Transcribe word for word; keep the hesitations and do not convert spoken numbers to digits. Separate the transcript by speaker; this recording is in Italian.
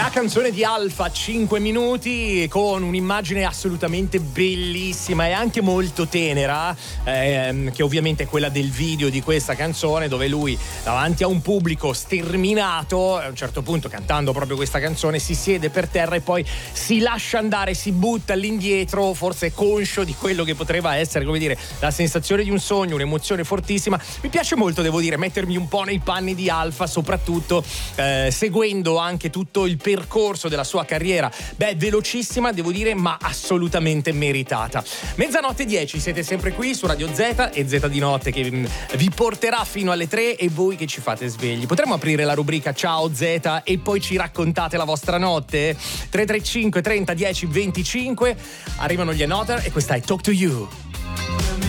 Speaker 1: La canzone di Alpha, cinque minuti, con un'immagine assolutamente bellissima e anche molto tenera, ehm, che ovviamente è quella del video di questa canzone, dove lui davanti a un pubblico sterminato, a un certo punto cantando proprio questa canzone, si siede per terra e poi si lascia andare, si butta all'indietro, forse conscio di quello che potrebbe essere, come dire, la sensazione di un sogno, un'emozione fortissima. Mi piace molto, devo dire, mettermi un po' nei panni di Alpha, soprattutto eh, seguendo anche tutto il percorso della sua carriera. Beh, velocissima, devo dire, ma assolutamente meritata. Mezzanotte dieci, siete sempre qui su Radio Z e Z di Notte che vi porterà fino alle tre, e voi che ci fate svegli. Potremmo aprire la rubrica Ciao Z e poi ci raccontate la vostra notte? tre tre cinque trenta dieci venticinque. Arrivano gli Another e questa è Talk to You.